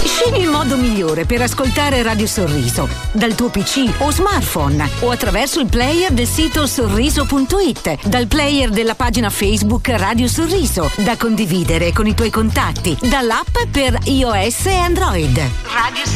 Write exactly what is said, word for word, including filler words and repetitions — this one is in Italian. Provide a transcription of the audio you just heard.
Scegli il modo migliore per ascoltare Radio Sorriso, dal tuo P C o smartphone o attraverso il player del sito sorriso punto it, dal player della pagina Facebook Radio Sorriso, da condividere con i tuoi contatti, dall'app per iOS e Android. Radio